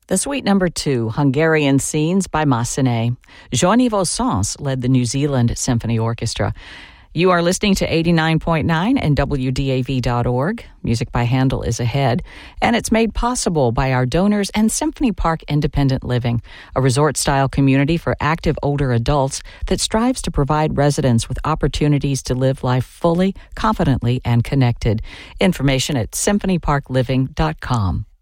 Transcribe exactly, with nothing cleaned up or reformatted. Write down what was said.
The suite number two, Hungarian Scenes by Massenet. Jean-Yves Sens led the New Zealand Symphony Orchestra. You are listening to eighty-nine point nine and W D A V dot org. Music by Handel is ahead, and it's made possible by our donors and Symphony Park Independent Living, a resort-style community for active older adults that strives to provide residents with opportunities to live life fully, confidently, and connected. Information at symphony park living dot com.